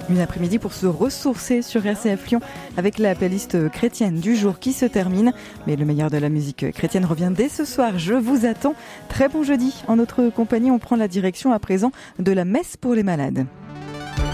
Une après-midi pour se ressourcer sur RCF Lyon avec la playlist chrétienne du jour qui se termine. Mais le meilleur de la musique chrétienne revient dès ce soir. Je vous attends. Très bon jeudi. En notre compagnie, on prend la direction à présent de la messe pour les malades.